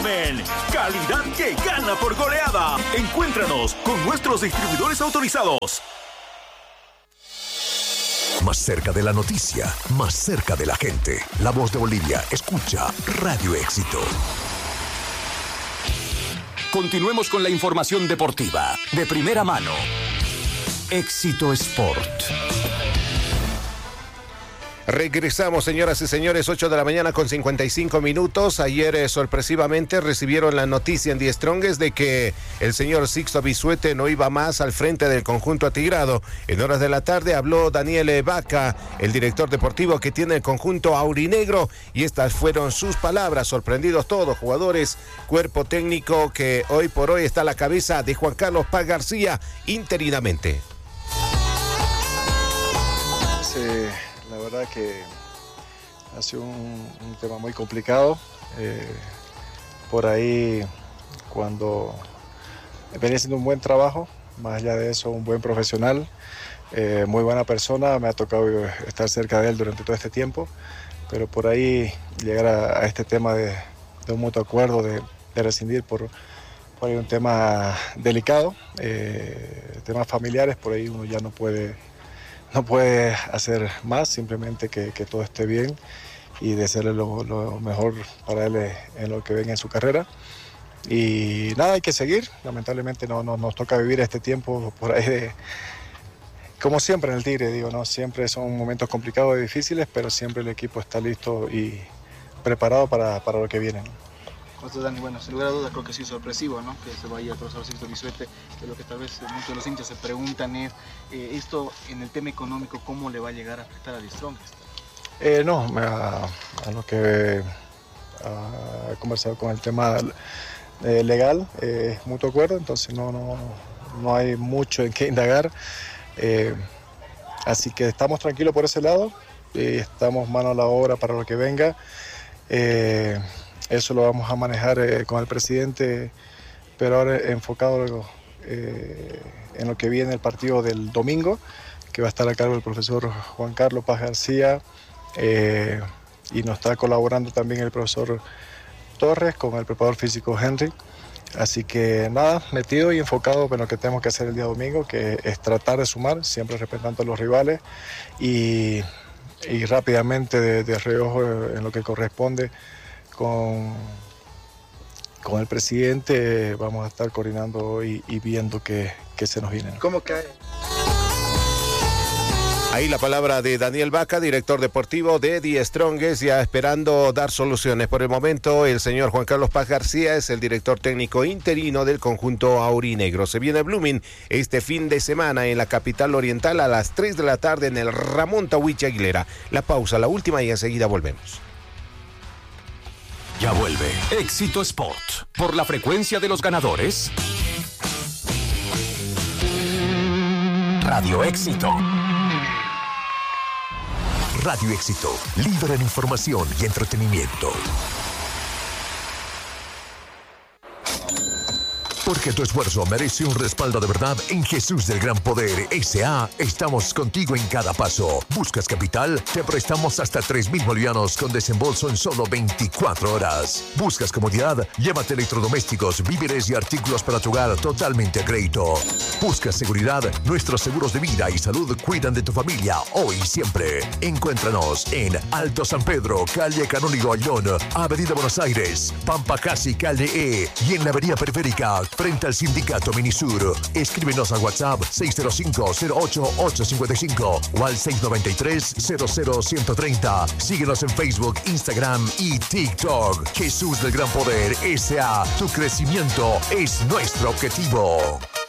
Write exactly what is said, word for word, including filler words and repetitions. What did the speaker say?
Lumen, calidad que gana por goleada. Encuéntranos con nuestros distribuidores autorizados. Más cerca de la noticia, más cerca de la gente. La Voz de Bolivia, escucha Radio Éxito. Continuemos con la información deportiva de primera mano. Éxito Sport. Regresamos, señoras y señores, ocho de la mañana con cincuenta y cinco minutos. Ayer eh, sorpresivamente recibieron la noticia en The Strongest de que el señor Sixto Bisuete no iba más al frente del conjunto atigrado. En horas de la tarde habló Daniel Vaca, el director deportivo que tiene el conjunto aurinegro, y estas fueron sus palabras. Sorprendidos todos, jugadores, cuerpo técnico que hoy por hoy está a la cabeza de Juan Carlos Paz García interinamente. Sí. La verdad que ha sido un, un tema muy complicado. Eh, por ahí, cuando venía haciendo un buen trabajo, más allá de eso, un buen profesional, eh, muy buena persona, me ha tocado estar cerca de él durante todo este tiempo, pero por ahí llegar a, a este tema de, de un mutuo acuerdo, de, de rescindir por, por ahí un tema delicado, eh, temas familiares, por ahí uno ya no puede... No puede hacer más, simplemente que, que todo esté bien y desearle lo, lo mejor para él en lo que venga en su carrera. Y nada, hay que seguir. Lamentablemente no, no, nos toca vivir este tiempo por ahí de, como siempre en el Tigre, digo, ¿no? Siempre son momentos complicados y difíciles, pero siempre el equipo está listo y preparado para, para lo que viene, ¿no? José Dani, bueno, sin lugar a dudas creo que sí es sorpresivo, ¿no? Que se vaya el profesor Sixto Bisuete, que lo que tal vez muchos de los hinchas se preguntan es, eh, esto en el tema económico, ¿cómo le va a llegar a afectar a The Strongest? Eh, no, a, a lo que he conversado con el tema eh, legal, eh, es mutuo acuerdo, entonces no, no, no hay mucho en qué indagar, eh, así que estamos tranquilos por ese lado, eh, estamos mano a la obra para lo que venga. Eh, Eso lo vamos a manejar eh, con el presidente, pero ahora enfocado eh, en lo que viene el partido del domingo, que va a estar a cargo del profesor Juan Carlos Paz García, eh, y nos está colaborando también el profesor Torres con el preparador físico Henry. Así que nada, metido y enfocado en lo que tenemos que hacer el día domingo, que es tratar de sumar, siempre respetando a los rivales, y, y rápidamente de, de reojo en lo que corresponde. Con, con el presidente vamos a estar coordinando hoy y viendo qué, qué se nos viene. ¿Cómo cae? Ahí la palabra de Daniel Vaca, director deportivo de The Strongest, ya esperando dar soluciones. Por el momento, el señor Juan Carlos Paz García es el director técnico interino del conjunto aurinegro. Se viene Blooming este fin de semana en la capital oriental a las tres de la tarde en el Ramón Tahuichi Aguilera. La pausa, la última, y enseguida volvemos. Ya vuelve Éxito Sport por la frecuencia de los ganadores. Radio Éxito. Radio Éxito, líder en información y entretenimiento. Porque tu esfuerzo merece un respaldo de verdad, en Jesús del Gran Poder S A estamos contigo en cada paso. ¿Buscas capital? Te prestamos hasta tres mil bolivianos con desembolso en solo veinticuatro horas. ¿Buscas comodidad? Llévate electrodomésticos, víveres y artículos para tu hogar totalmente a crédito. ¿Buscas seguridad? Nuestros seguros de vida y salud cuidan de tu familia hoy y siempre. Encuéntranos en Alto San Pedro, calle Canónigo Ayllón, Avenida Buenos Aires, Pampa Casi, calle E, y en la avenida periférica frente al sindicato Minisur. Escríbenos al WhatsApp seis cero cinco, cero ocho ocho cinco cinco o al seis nueve tres, cero cero uno tres cero. Síguenos en Facebook, Instagram y TikTok. Jesús del Gran Poder S A, tu crecimiento es nuestro objetivo.